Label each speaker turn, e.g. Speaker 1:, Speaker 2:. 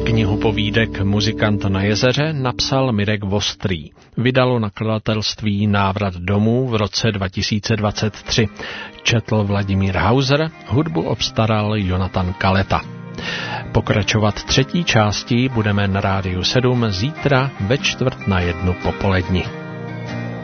Speaker 1: Knihu povídek Muzikant na jezeře napsal Mirek Vostrý. Vydalo nakladatelství Návrat domů v roce 2023. Četl Vladimír Hauser, hudbu obstaral Jonatan Kaleta. Pokračovat třetí částí budeme na Rádiu 7 zítra ve 12:45 popoledni.